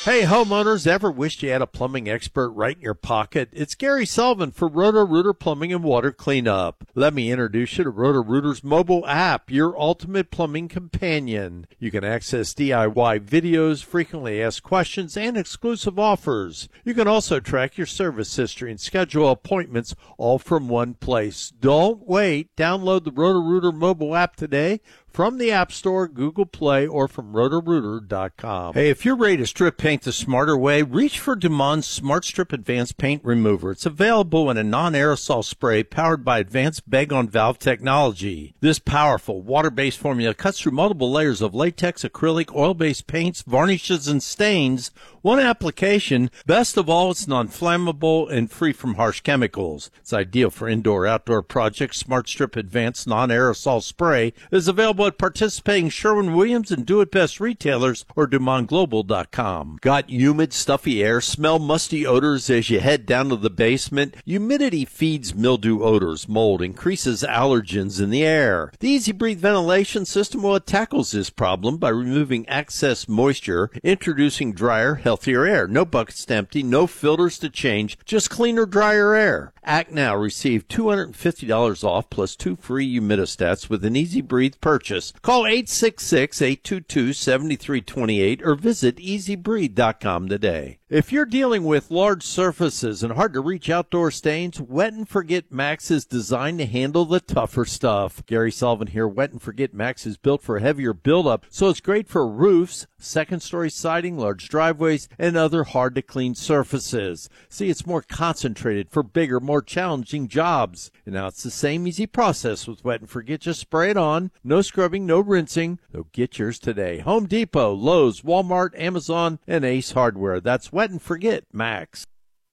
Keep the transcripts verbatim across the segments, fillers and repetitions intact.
Hey, homeowners, ever wished you had a plumbing expert right in your pocket? It's Gary Sullivan for Roto-Rooter Plumbing and Water Cleanup. Let me introduce you to Roto-Rooter's mobile app, your ultimate plumbing companion. You can access D I Y videos, frequently asked questions, and exclusive offers. You can also track your service history and schedule appointments all from one place. Don't wait. Download the Roto-Rooter mobile app today from the App Store, Google Play, or from roto rooter dot com. Hey, if you're ready to strip paint the smarter way, reach for Dumond's Smart Strip Advanced Paint Remover. It's available in a non-aerosol spray powered by advanced bag-on-valve technology. This powerful water-based formula cuts through multiple layers of latex, acrylic, oil-based paints, varnishes, and stains. One application. Best of all, it's non-flammable and free from harsh chemicals. It's ideal for indoor-outdoor projects. Smart Strip Advanced Non-Aerosol Spray is available at participating Sherwin-Williams and Do It Best retailers or Dumond Global dot com. Got humid, stuffy air? Smell musty odors as you head down to the basement? Humidity feeds mildew odors, mold, increases allergens in the air. The Easy Breathe ventilation system, well, it tackles this problem by removing excess moisture, introducing drier, healthier air. No buckets to empty, no filters to change, just cleaner, drier air. Act now. Receive two hundred fifty dollars off plus two free humidistats with an Easy Breathe purchase. Call eight six six, eight two two, seven three two eight or visit easy breathe dot com today. If you're dealing with large surfaces and hard-to-reach outdoor stains, Wet and Forget Max is designed to handle the tougher stuff. Gary Sullivan here. Wet and Forget Max is built for heavier buildup, so it's great for roofs, second-story siding, large driveways, and other hard-to-clean surfaces. See, it's more concentrated for bigger, more challenging jobs. And now it's the same easy process with Wet and Forget. Just spray it on. No scrubbing, no rinsing. So get yours today. Home Depot, Lowe's, Walmart, Amazon, and Ace Hardware. That's Wet and Forget Max.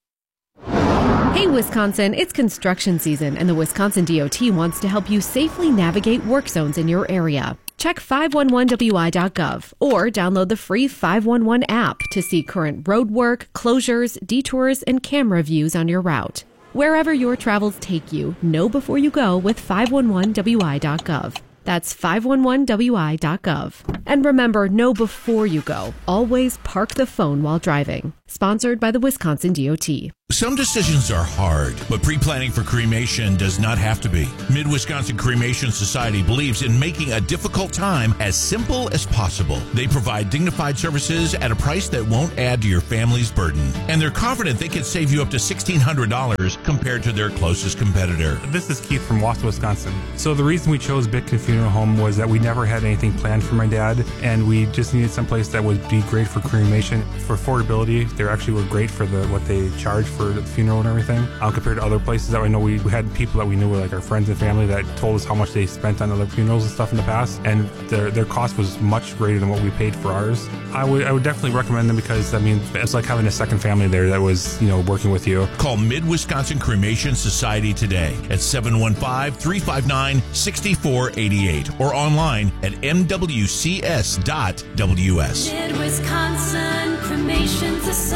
Hey, Wisconsin, it's construction season, and the Wisconsin D O T wants to help you safely navigate work zones in your area. Check five one one W I dot gov or download the free five one one app to see current road work, closures, detours, and camera views on your route. Wherever your travels take you, know before you go with five one one W I dot gov. That's five one one W I dot gov. And remember, know before you go. Always park the phone while driving. Sponsored by the Wisconsin D O T. Some decisions are hard, but pre-planning for cremation does not have to be. Mid-Wisconsin Cremation Society believes in making a difficult time as simple as possible. They provide dignified services at a price that won't add to your family's burden. And they're confident they can save you up to sixteen hundred dollars compared to their closest competitor. This is Keith from Wausau, Wisconsin. So the reason we chose Bitkin Funeral Home was that we never had anything planned for my dad, and we just needed someplace that would be great for cremation. For affordability, they actually were great for the what they charge for the funeral and everything, um, compared to other places that we know. We, we had people that we knew were like our friends and family that told us how much they spent on other funerals and stuff in the past, and their their cost was much greater than what we paid for ours. I would I would definitely recommend them because, I mean, it's like having a second family there that was, you know, working with you. Call Mid-Wisconsin Cremation Society today at seven one five, three five nine, six four eight eight or online at m w c s dot w s. Mid-Wisconsin Cremation Society.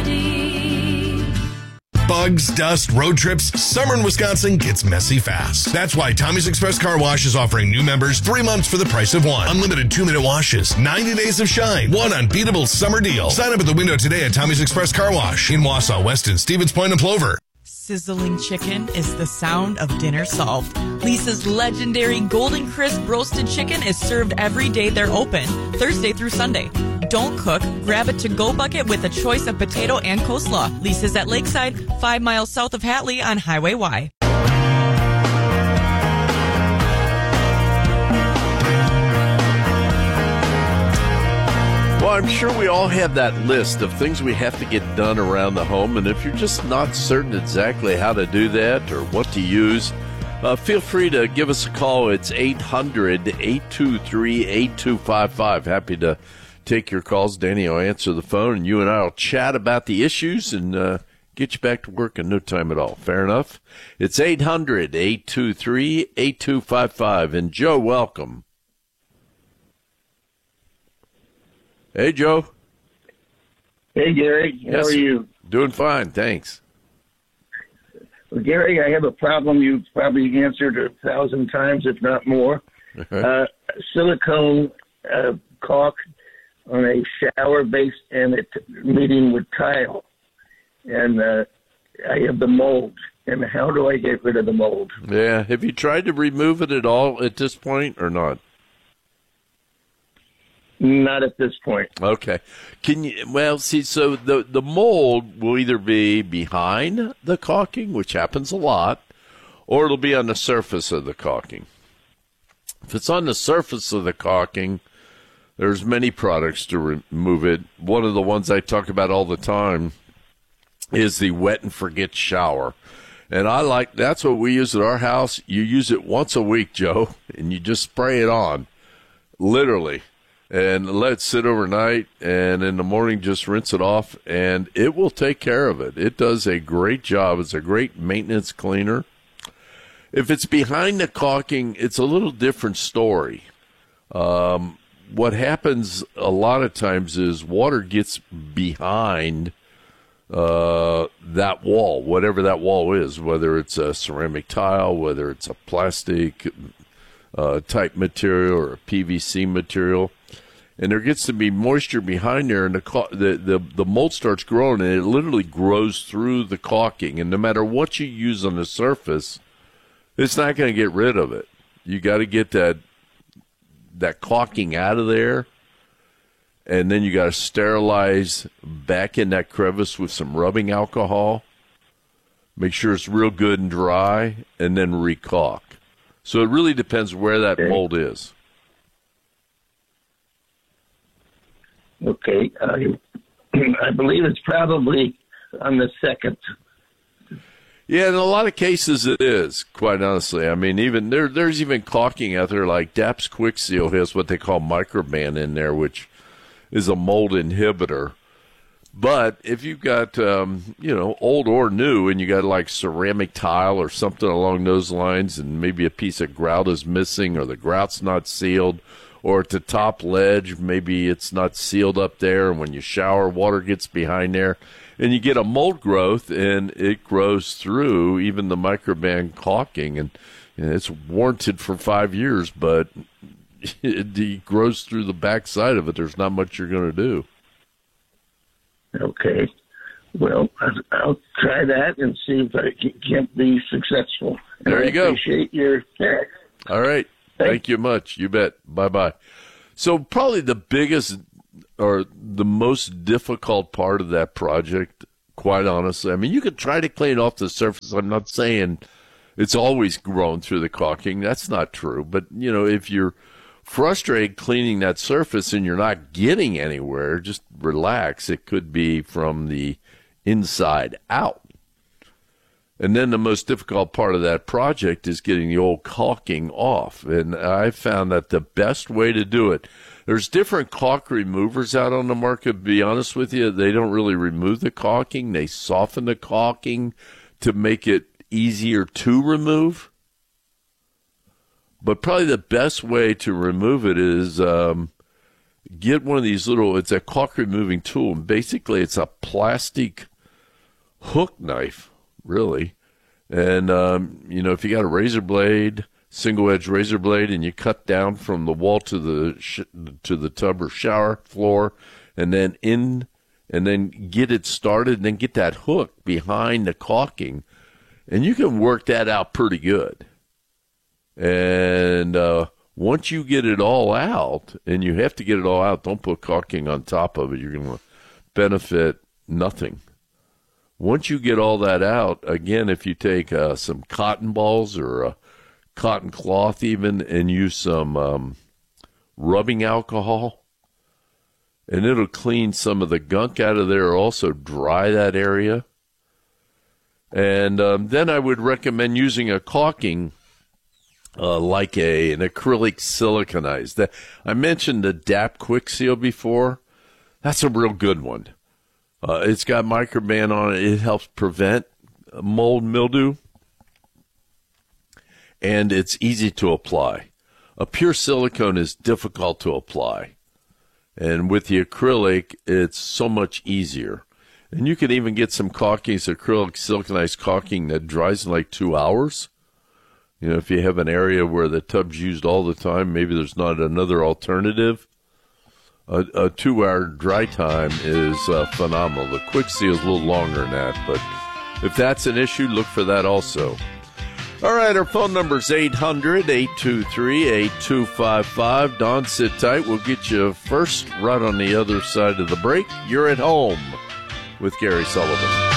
Bugs, dust, road trips, summer in Wisconsin gets messy fast. That's why Tommy's Express Car Wash is offering new members three months for the price of one. Unlimited two-minute washes, ninety days of shine, one unbeatable summer deal. Sign up at the window today at Tommy's Express Car Wash in Wausau, Weston, Stevens Point, and Plover. Sizzling chicken is the sound of dinner solved. Lisa's legendary Golden Crisp roasted chicken is served every day they're open, Thursday through Sunday. Don't cook, grab a to-go bucket with a choice of potato and coleslaw. Lisa's at Lakeside, five miles south of Hatley on Highway Y. Well, I'm sure we all have that list of things we have to get done around the home, and if you're just not certain exactly how to do that or what to use, uh, feel free to give us a call. It's eight hundred, eight two three, eight two five five. Happy to take your calls. Danny will answer the phone, and you and I will chat about the issues and uh, get you back to work in no time at all. Fair enough? It's eight hundred, eight two three, eight two five five. And Joe, welcome. Hey, Joe. Hey, Gary. How yes, are you? Doing fine, thanks. Well, Gary, I have a problem you've probably answered a thousand times, if not more. uh, silicone uh, caulk on a shower base and it's meeting with tile. And uh, I have the mold. And how do I get rid of the mold? Yeah. Have you tried to remove it at all at this point or not? Not at this point. Okay. Can you, well, see, so the, the mold will either be behind the caulking, which happens a lot, or it'll be on the surface of the caulking. If it's on the surface of the caulking, there's many products to remove it. One of the ones I talk about all the time is the wet and forget shower. And I like, that's what we use at our house. You use it once a week, Joe, and you just spray it on, literally. And let it sit overnight, and in the morning just rinse it off, and it will take care of it. It does a great job. It's a great maintenance cleaner. If it's behind the caulking, it's a little different story. Um, what happens a lot of times is water gets behind uh, that wall, whatever that wall is, whether it's a ceramic tile, whether it's a plastic uh, type material or a P V C material. And there gets to be moisture behind there, and the, the the the mold starts growing, and it literally grows through the caulking. And no matter what you use on the surface, it's not going to get rid of it. You got to get that that caulking out of there, and then you got to sterilize back in that crevice with some rubbing alcohol. Make sure it's real good and dry, and then re-caulk. So it really depends where that okay. mold is. Okay, I, I believe it's probably on the second. Yeah, in a lot of cases it is, quite honestly. I mean, even there, there's even caulking out there, like D A P S Quick Seal has what they call Microban in there, which is a mold inhibitor. But if you've got, um, you know, old or new, and you got like ceramic tile or something along those lines, and maybe a piece of grout is missing, or the grout's not sealed, or at the top ledge, maybe it's not sealed up there, and when you shower, water gets behind there, and you get a mold growth, and it grows through even the Microban caulking, and, and it's warranted for five years, but it, it grows through the back side of it. There's not much you're going to do. Okay. Well, I'll try that and see if I can be successful. There you I go. Appreciate your text. All right. Thank you much. You bet. Bye-bye. So probably the biggest or the most difficult part of that project, quite honestly, I mean, you could try to clean off the surface. I'm not saying it's always grown through the caulking. That's not true. But, you know, if you're frustrated cleaning that surface and you're not getting anywhere, just relax. It could be from the inside out. And then the most difficult part of that project is getting the old caulking off. And I found that the best way to do it, there's different caulk removers out on the market. To be honest with you, they don't really remove the caulking. They soften the caulking to make it easier to remove. But probably the best way to remove it is um, get one of these little, it's a caulk removing tool. And basically it's a plastic hook knife, really. And, um, you know, if you got a razor blade, single edge razor blade, and you cut down from the wall to the sh- to the tub or shower floor, and then in, and then get it started, and then get that hook behind the caulking, and you can work that out pretty good. And uh, once you get it all out, and you have to get it all out, don't put caulking on top of it. You're going to benefit nothing. Once you get all that out, again, if you take uh, some cotton balls or a cotton cloth even, and use some um, rubbing alcohol, and it'll clean some of the gunk out of there, also dry that area. And um, then I would recommend using a caulking uh, like a an acrylic siliconized. That, I mentioned the D A P Quick Seal before. That's a real good one. Uh, it's got Microban on it. It helps prevent mold mildew, and it's easy to apply. A pure silicone is difficult to apply, and with the acrylic, it's so much easier. And you can even get some caulking, acrylic siliconized caulking that dries in like two hours. You know, if you have an area where the tub's used all the time, maybe there's not another alternative. a, a two-hour dry time is uh, phenomenal. The quick seal is a little longer than that, but if that's an issue, look for that also. All right, our phone number is eight hundred, eight two three, eight two five five. Don, sit tight. We'll get you first right on the other side of the break. You're at home with Gary Sullivan.